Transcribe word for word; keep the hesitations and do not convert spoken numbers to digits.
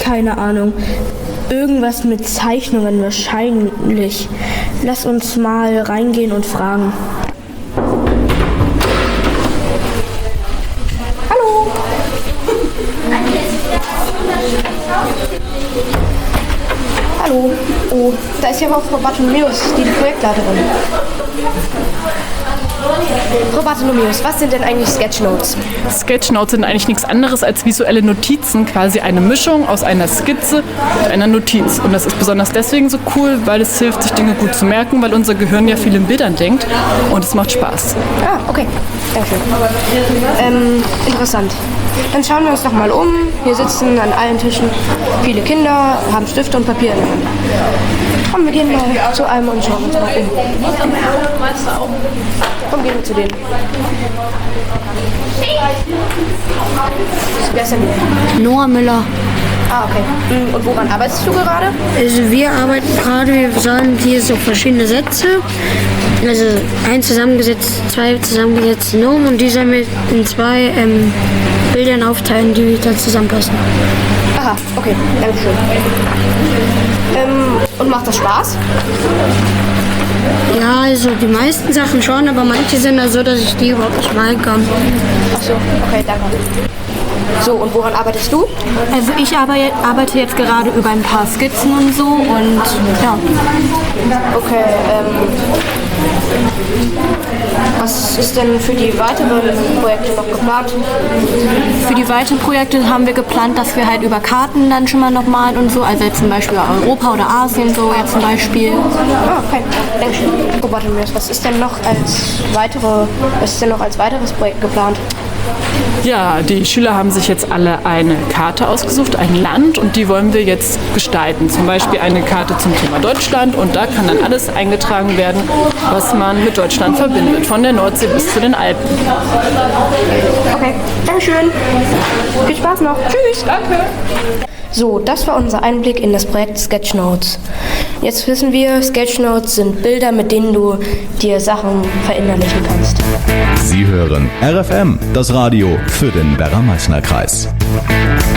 Keine Ahnung. Irgendwas mit Zeichnungen wahrscheinlich. Lass uns mal reingehen und fragen. Hallo. Hallo. Oh, da ist ja auch Frau Bartholomäus, die, die Projektleiterin. Frau Bartholomäus, was sind denn eigentlich Sketchnotes? Sketchnotes sind eigentlich nichts anderes als visuelle Notizen, quasi eine Mischung aus einer Skizze und einer Notiz. Und das ist besonders deswegen so cool, weil es hilft, sich Dinge gut zu merken, weil unser Gehirn ja viel in Bildern denkt und es macht Spaß. Ah, okay. Dankeschön. Ähm, interessant. Dann schauen wir uns doch mal um. Hier sitzen an allen Tischen viele Kinder, haben Stifte und Papier in der Hand. Komm, wir gehen mal zu einem und schauen uns mal um. Komm, gehen wir zu denen. Wer ist denn hier? Noah Müller. Ah, okay. Und woran arbeitest du gerade? Also wir arbeiten gerade, wir sagen hier so verschiedene Sätze. Also ein zusammengesetzt, zwei zusammengesetzte Nomen und die sollen wir in zwei ähm, Bildern aufteilen, die da zusammenpassen. Aha, okay, danke schön. Ähm, und macht das Spaß? Ja, also die meisten Sachen schon, aber manche sind da so, dass ich die überhaupt nicht malen kann. Ach so, okay, danke. So, und woran arbeitest du? Also ich arbeite jetzt gerade über ein paar Skizzen und so und ja. Okay, ähm, was ist denn für die weiteren Projekte noch geplant? Für die weiteren Projekte haben wir geplant, dass wir halt über Karten dann schon mal noch malen und so, also jetzt zum Beispiel Europa oder Asien so jetzt zum Beispiel. Ah, okay, Dankeschön. Oh, warte mal, was ist denn noch als weitere, was ist denn noch als weiteres Projekt geplant? Ja, die Schüler haben sich jetzt alle eine Karte ausgesucht, ein Land, und die wollen wir jetzt gestalten. Zum Beispiel eine Karte zum Thema Deutschland, und da kann dann alles eingetragen werden, was man mit Deutschland verbindet, von der Nordsee bis zu den Alpen. Okay, Dankeschön. Viel Spaß noch. Tschüss. Danke. So, das war unser Einblick in das Projekt Sketchnotes. Jetzt wissen wir, Sketchnotes sind Bilder, mit denen du dir Sachen verinnerlichen kannst. Sie hören R F M, das Radio für den Werra-Meißner-Kreis.